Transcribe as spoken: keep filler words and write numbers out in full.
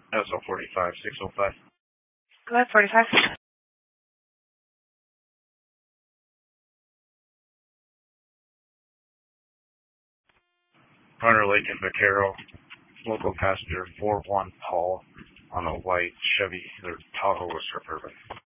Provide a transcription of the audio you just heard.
S O forty-five, six oh five. Go ahead, forty-five. Hunter Lake and Vaquero, local passenger four one Paul on a white Chevy, either Tahoe or Suburban.